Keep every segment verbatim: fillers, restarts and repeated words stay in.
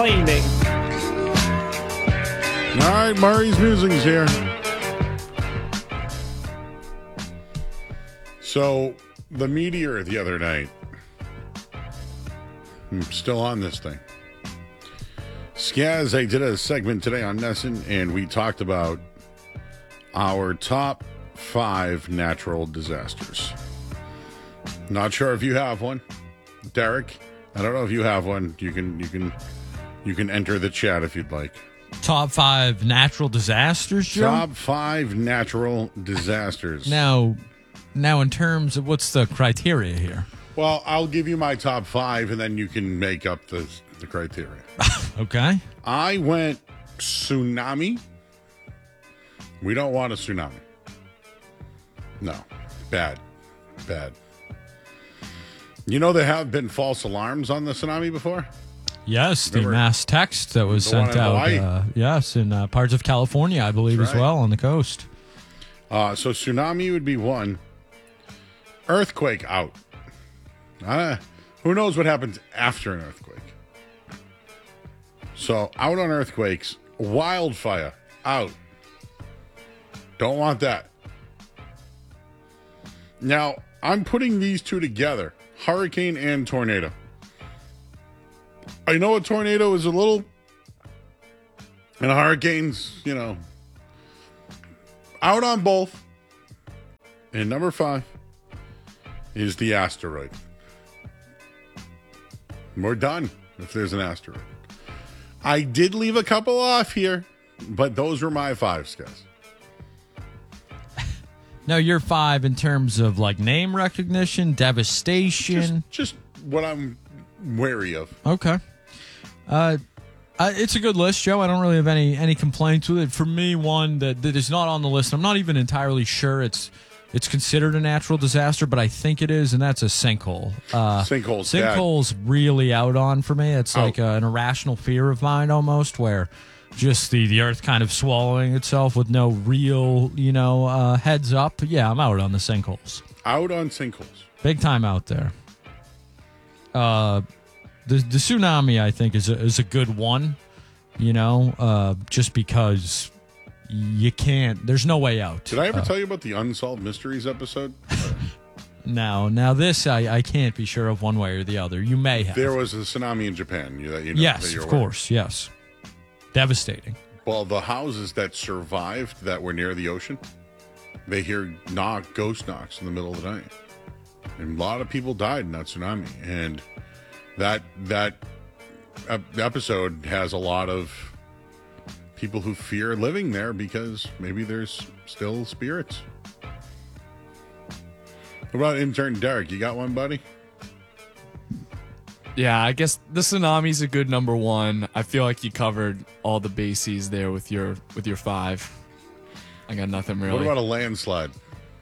claiming. All right, Murray's Musings here. So, the meteor the other night. I'm still on this thing. Skaz, I did a segment today on Nesson, and we talked about our top five natural disasters. Not sure if you have one, Derek. I don't know if you have one. You can you can you can enter the chat if you'd like. Top five natural disasters, Joe? Top five natural disasters. Now, now in terms of what's the criteria here? Well, I'll give you my top five, and then you can make up the the criteria. Okay. I went tsunami. We don't want a tsunami. No. Bad. Bad. You know there have been false alarms on the tsunami before? Yes, the Remember mass text that was the one sent in out. Hawaii? Uh, yes, in uh, parts of California, I believe, That's as right. well, on the coast. Uh, so tsunami would be one. Earthquake out. Uh, who knows what happens after an earthquake? So out on earthquakes. Wildfire out. Don't want that. Now, I'm putting these two together. Hurricane and tornado. I know a tornado is a little, and a hurricane's, you know, out on both. And number five is the asteroid. We're done if there's an asteroid. I did leave a couple off here, but those were my fives, guys. Now, you're five in terms of like name recognition, devastation. Just, just what I'm wary of. Okay. Uh, uh, it's a good list, Joe. I don't really have any any complaints with it. For me, one that, that is not on the list, I'm not even entirely sure it's it's considered a natural disaster, but I think it is, and that's a sinkhole. Uh, Sinkhole's bad. Sinkhole's really out on for me. It's like Out. uh, an irrational fear of mine almost, where just the, the earth kind of swallowing itself with no real, you know, uh, heads up. Yeah, I'm out on the sinkholes. Out on sinkholes. Big time out there. Uh, the the tsunami, I think, is a, is a good one. You know, uh, just because you can't. There's no way out. Did I ever Uh, tell you about the Unsolved Mysteries episode? Now, now this I, I can't be sure of one way or the other. You may have. There was a tsunami in Japan. You, that you know, that yes, you're of aware course. Yes. Devastating. Well, the houses that survived that were near the ocean, they hear knock, ghost knocks in the middle of the night. And a lot of people died in that tsunami. And that that ep- episode has a lot of people who fear living there because maybe there's still spirits. What about intern Derek? You got one, buddy? Yeah, I guess the tsunami's a good number one. I feel like you covered all the bases there with your with your five. I got nothing really. What about a landslide?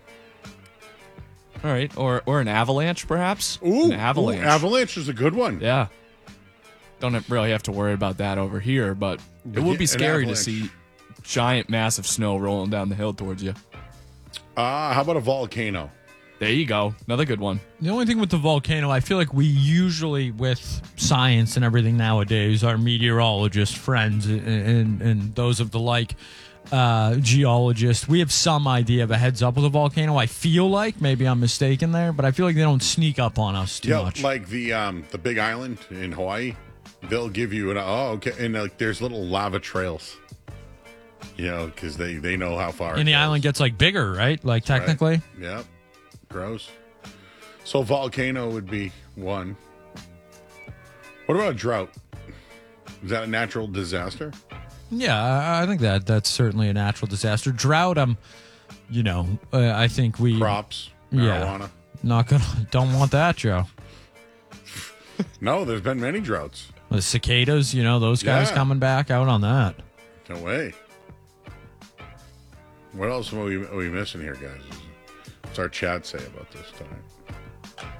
All right, or or an avalanche, perhaps. Ooh, an avalanche. Ooh, avalanche is a good one. Yeah. Don't really have to worry about that over here, but it But would yeah, be an scary to avalanche. see giant, massive snow rolling down the hill towards you. Uh, how about a volcano? There you go. Another good one. The only thing with the volcano, I feel like we usually, with science and everything nowadays, our meteorologist friends and, and, and those of the like, uh, geologists, we have some idea of a heads up with a volcano. I feel like, maybe I'm mistaken there, but I feel like they don't sneak up on us too Yeah, much. like the um the big island in Hawaii, they'll give you an oh okay, and like there's little lava trails, you know, because they they know how far. and it the goes. island gets like bigger, right? Like technically. Right. Yep, gross. So volcano would be one. What about a drought? Is that a natural disaster? Yeah, I, I think that that's certainly a natural disaster. Drought, um, you know, uh, I think we Crops, Yeah. marijuana. not gonna don't want that, Joe. No, there's been many droughts. The cicadas, you know, those guys Yeah. coming back out on that. No way. What else are we, are we missing here, guys? What's our chat say about this tonight?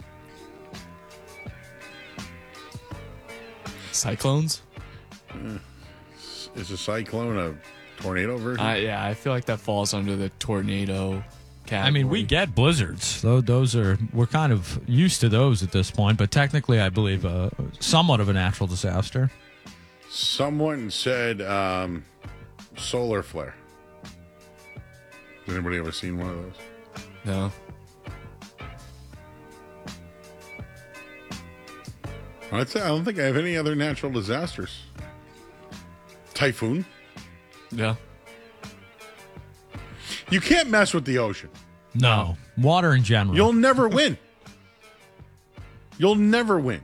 Cyclones? Is a cyclone a tornado version? Uh, yeah, I feel like that falls under the tornado category. I mean, we get blizzards. Those, those are we're kind of used to those at this point. But technically, I believe uh, somewhat of a natural disaster. Someone said um, solar flare. Has anybody ever seen one of those? No. I'd say I don't think I have any other natural disasters. Typhoon. Yeah. You can't mess with the ocean. No. Water in general. You'll never win. You'll never win.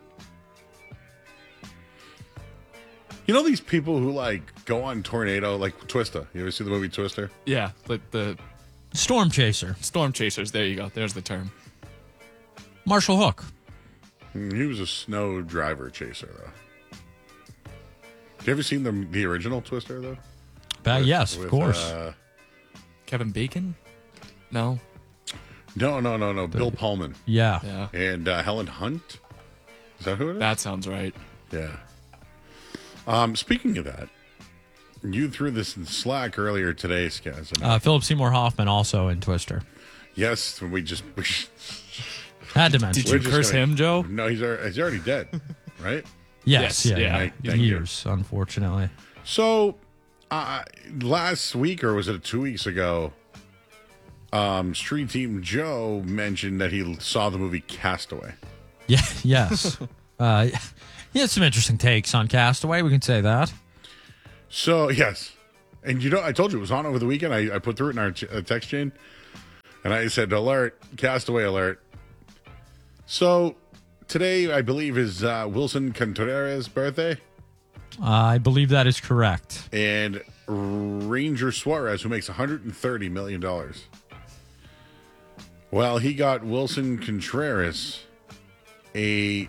You know these people who like go on tornado, like Twister. You ever see the movie Twister? Yeah. Like the Storm chaser. storm chasers. There you go. There's the term. Marshall Hook. Mm, He was a snow driver chaser, though. You ever seen the the original Twister, though? Uh, With- yes, with, of course. Uh, Kevin Bacon? No. no, no, no, no. Bill Pullman yeah. Yeah. and uh, Helen Hunt. Is that who it is? That sounds right. Yeah. Um, speaking of that, you threw this in Slack earlier today, Skaz. and- Uh, Philip Seymour Hoffman also in Twister. yes, we just. We, Had to mention. Did We're you just curse gonna- no, Joe? no, he's already, he's already dead, right? Yes, Yes, yeah, yeah. yeah. Thank you. Years, unfortunately. So, uh, last week, or was it two weeks ago, um, Street Team Joe mentioned that he saw the movie Castaway. Yeah, yes. uh, he had some interesting takes on Castaway. We can say that. So, yes. And you know, I told you it was on over the weekend. I, I put through it in our ch- uh, text chain. And I said, alert, Castaway alert. So, today, I believe, is uh, Wilson Contreras' birthday. Uh, I believe that is correct. And Ranger Suarez, who makes one hundred thirty million dollars. Well, he got Wilson Contreras a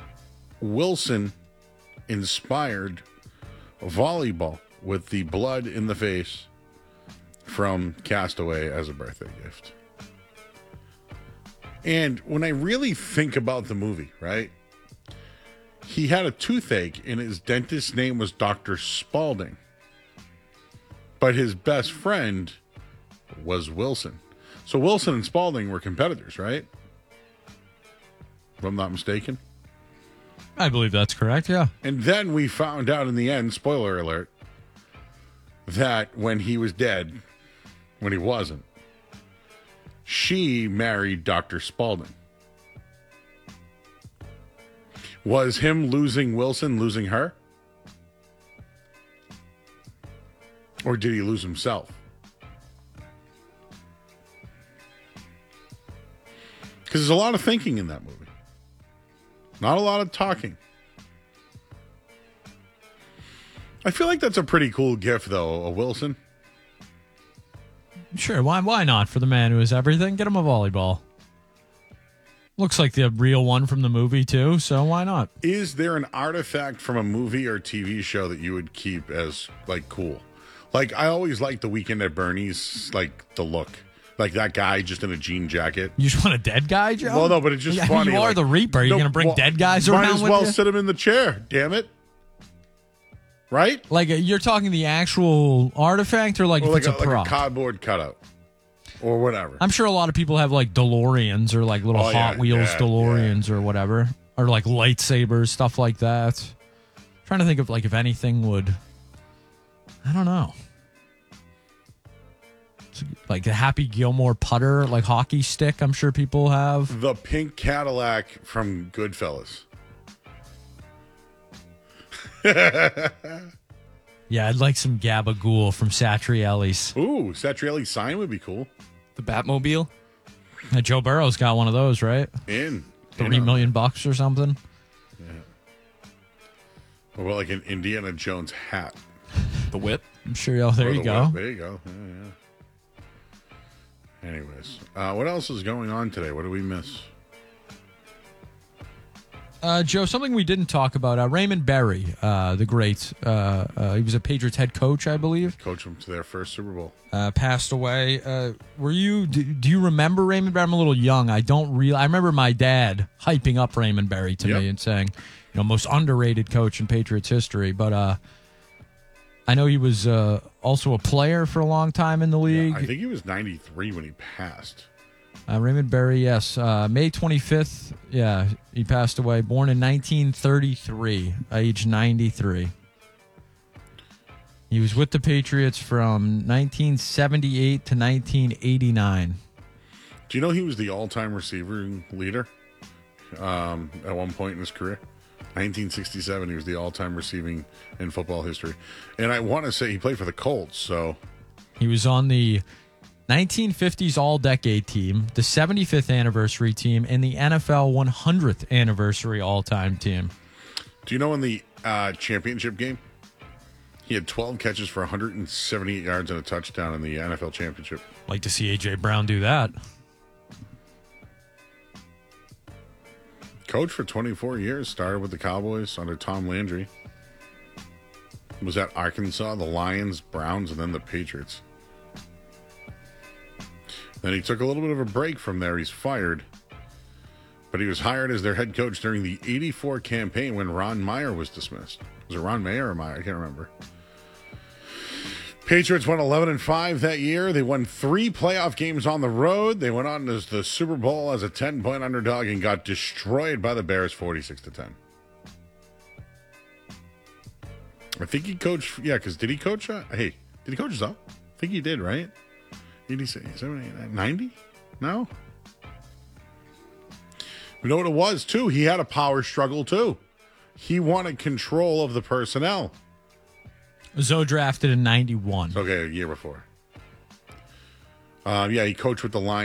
Wilson-inspired volleyball with the blood in the face from Castaway as a birthday gift. And when I really think about the movie, right? He had a toothache and his dentist's name was Doctor Spaulding. But his best friend was Wilson. So Wilson and Spaulding were competitors, right? If I'm not mistaken. I believe that's correct, yeah. And then we found out in the end, spoiler alert, that when he was dead, when he wasn't, she married Doctor Spaulding. Was him losing Wilson losing her? Or did he lose himself? Because there's a lot of thinking in that movie. Not a lot of talking. I feel like that's a pretty cool gift, though, a Wilson. Sure, why why not? For the man who is everything, get him a volleyball. Looks like the real one from the movie, too, so why not? Is there an artifact from a movie or T V show that you would keep as, like, cool? Like, I always liked The Weekend at Bernie's, like, the look. Like, that guy just in a jean jacket. You just want a dead guy, Joe? Well, no, but it's just Yeah, funny. You are like- the Reaper. Are you No, going to bring well, dead guys might around as with well you? sit him in the chair, damn it. Right? Like, uh, you're talking the actual artifact or like Or if like it's a, a like prop? a cardboard cutout. Or whatever. I'm sure a lot of people have like DeLoreans or like little Oh, yeah, Hot Wheels yeah, DeLoreans or whatever. Or like lightsabers, stuff like that. Trying to think of like if anything would. I don't know. It's like a Happy Gilmore putter, like hockey stick, I'm sure people have. The pink Cadillac from Goodfellas. Yeah, I'd like some Gabagool from Satrielli's. Ooh, Satrielli's sign would be cool. The Batmobile? Uh, Joe Burrow's got one of those, right? In. Three in on million bucks or something. What about like an Indiana Jones hat? The whip? I'm sure. Oh, there Or you the go. whip. There you go. Yeah, yeah. Anyways, uh, what else is going on today? What did we miss? Uh, Joe, something we didn't talk about. Uh, Raymond Berry, uh, the great. Uh, uh, he was a Patriots head coach, I believe. Coach them to their first Super Bowl. Uh, passed away. Uh, were you? Do, do you remember Raymond Berry? I'm a little young. I don't really. I remember my dad hyping up Raymond Berry to Yep. me and saying, you know, most underrated coach in Patriots history. But uh, I know he was uh, also a player for a long time in the league. I think he was ninety-three when he passed. Uh, Raymond Berry, yes. Uh, May twenty-fifth, yeah, he passed away. Born in nineteen thirty-three, age ninety-three. He was with the Patriots from nineteen seventy-eight to nineteen eighty-nine. Do you know he was the all-time receiving leader um, at one point in his career? nineteen sixty-seven, he was the all-time receiving in football history. And I want to say he played for the Colts, so... He was on the nineteen fifties All-Decade team, the seventy-fifth anniversary team, and the N F L one hundredth anniversary all-time team. Do you know in the uh, championship game, he had twelve catches for one hundred seventy-eight yards and a touchdown in the N F L championship? Like to see A J. Brown do that. Coach for twenty-four years, started with the Cowboys under Tom Landry. Was at Arkansas, the Lions, Browns, and then the Patriots. Then he took a little bit of a break from there. He's fired. But he was hired as their head coach during the eighty-four campaign when Ron Meyer was dismissed. Was it Ron Meyer or Meyer? I can't remember. Patriots won eleven and five that year. They won three playoff games on the road. They went on to the Super Bowl as a ten-point underdog and got destroyed by the Bears forty-six to ten. I think he coached, yeah, because did he coach? Uh, hey, did he coach us up? I think he did, right? eighty-six, seventy, ninety? No? You know what it was, too? He had a power struggle, too. He wanted control of the personnel. Zoe drafted in ninety-one. Okay, a year before. Uh, yeah, he coached with the Lions.